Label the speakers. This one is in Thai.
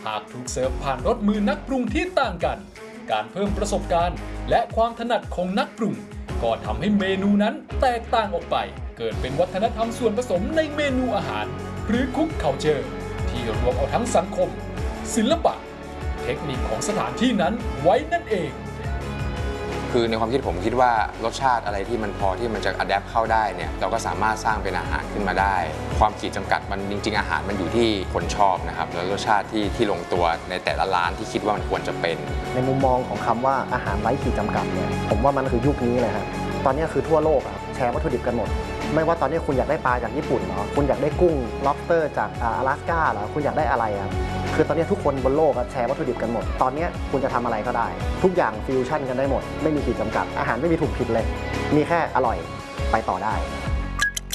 Speaker 1: หากถูกเสิร์ฟผ่านรสมือนักปรุงที่ต่างกันการเพิ่มประสบการณ์และความถนัดของนักปรุงก็ทำให้เมนูนั้นแตกต่างออกไปเกิดเป็นวัฒนธรรมส่วนผสมในเมนูอาหารหรือคุกเคาเจอร์ที่รวมเอาทั้งสังคมศิลปะเทคนิคของสถานที่นั้นไว้นั่นเอง
Speaker 2: คือในความคิดผมคิดว่ารสชาติอะไรที่มันพอที่มันจะอัดแอปเข้าได้เนี่ยเราก็สามารถสร้างเป็นอาหารขึ้นมาได้ความขีดจำกัดมันจริงๆอาหารมันอยู่ที่คนชอบนะครับแล้วรสชาติที่ลงตัวในแต่ละร้านที่คิดว่ามันควรจะเป็น
Speaker 3: ในมุมมองของคำว่าอาหารไร้ขีดจำกัดเนี่ยผมว่ามันคือยุคนี้เลยครับตอนนี้คือทั่วโลกแชร์วัตถุดิบกันหมดไม่ว่าตอนนี้คุณอยากได้ปลาจากญี่ปุ่นเหรอคุณอยากได้กุ้ง lobster จาก阿拉斯ก้าเหรอคุณอยากได้อะไรคือตอนนี้ทุกคนบนโลกแชร์วัตถุดิบกันหมดตอนนี้คุณจะทำอะไรก็ได้ทุกอย่างฟิวชั่นกันได้หมดไม่มีขีดจำกัดอาหารไม่มีถูกผิดเลยมีแค่อร่อยไปต่อได้